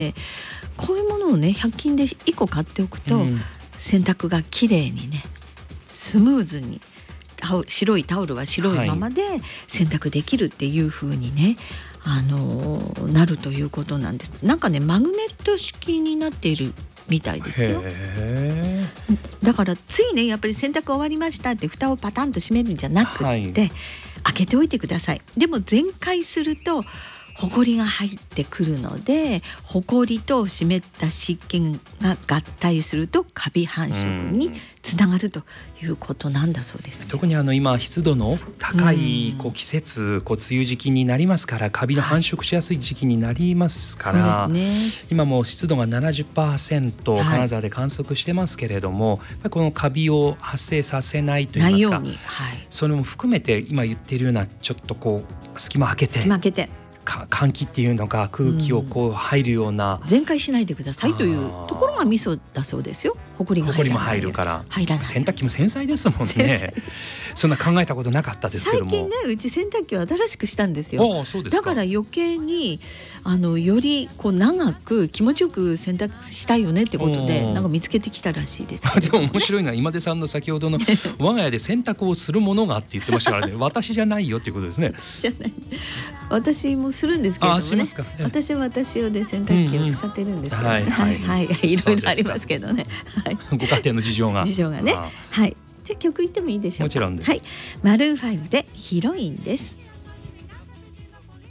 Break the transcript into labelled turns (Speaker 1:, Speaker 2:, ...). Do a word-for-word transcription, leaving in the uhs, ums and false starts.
Speaker 1: こういうものをねひゃく均でいっこ買っておくと、うん、洗濯がきれいにねスムーズに白いタオルは白いままで洗濯できるっていう風にね、はい、あのなるということなんです。なんかねマグネット式になっているみたいですよ。だからついねやっぱり洗濯終わりましたって蓋をパタンと閉めるんじゃなくって、はい、開けておいてください。でも全開するとホコリが入ってくるので、ホコリと湿った湿気が合体するとカビ繁殖につながるということなんだそうです。
Speaker 2: 特にあの今湿度の高いこう季節、こう梅雨時期になりますから、カビの繁殖しやすい時期になりますから、はい、そうですね、今も湿度が ななじゅっパーセント 金沢で観測してますけれども、はい、やっぱりこのカビを発生させないといいますか、はい、それも含めて今言っているようなちょっとこう隙間開けて
Speaker 1: 隙間開けて
Speaker 2: 換気っていうのが空気をこう入るような、
Speaker 1: うん、全開しないでくださいというところがミソだそうですよ。ホコリが入らない、
Speaker 2: ホコリも入るから
Speaker 1: 入らない。
Speaker 2: 洗濯機も繊細ですもんね。そんな考えたことなかったですけども、
Speaker 1: 最近ねうち洗濯機を新しくしたんですよ。
Speaker 2: ああ、そうですか。
Speaker 1: だから余計にあのよりこう長く気持ちよく洗濯したいよねってことでなんか見つけてきたらしいですけど、ね、
Speaker 2: でも面白いのは今出さんの先ほどの我が家で洗濯をするものがって言ってましたからね。私じゃないよっていうことですね。
Speaker 1: じゃない、私もするんですけれどもね。私は私用で洗濯機を使ってるんですよね。はいはいはい、いろいろありますけどね。はい、
Speaker 2: ご家庭の事情が
Speaker 1: 事情がね。はい。じゃあ曲いってもいいでしょうか。
Speaker 2: もちろんです。
Speaker 1: はい。マルーンファイブでヒロインです。